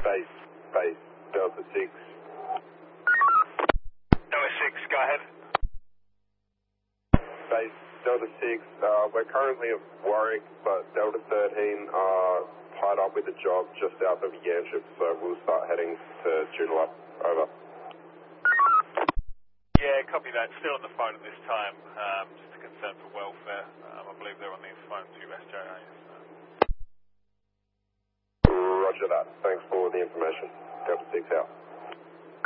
Base, Delta 6. Delta 6, go ahead. Base, Delta 6, we're currently at Warwick, but Delta 13 are tied up with a job just south of Yanchep, so we'll start heading to Joondalup. Over. Yeah, copy that. Still on the phone at this time, just a concern for welfare. I believe they're on these phones, USJA. Roger that. Thanks for the information. Delta 6 out.